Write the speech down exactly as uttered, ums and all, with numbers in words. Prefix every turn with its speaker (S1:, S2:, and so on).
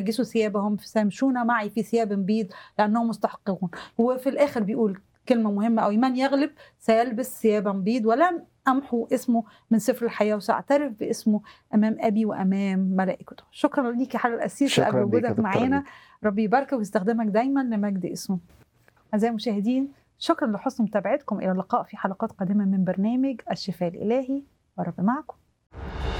S1: ينتجسوا ثيابهم سيمشون معي في ثياب بيض لأنهم مستحقون. وفي الآخر بيقول كلمة مهمة أوي: من يغلب سيلبس ثيابا بيض ولن أمحو اسمه من سفر الحياة وسأعترف باسمه أمام أبي وأمام ملائكته. شكرا ليك يا حضرة القسيس
S2: شكرا
S1: لأجل
S2: ليك يا
S1: وجودك
S2: دكتورة
S1: معانا.
S2: ليديا.
S1: ربي يباركك ويستخدمك دايما لمجد اسمه. أعزائي المشاهدين، شكرا لحسن متابعتكم. إلى اللقاء في حلقات قادمة من برنامج الشفاء الإلهي، والرب معكم.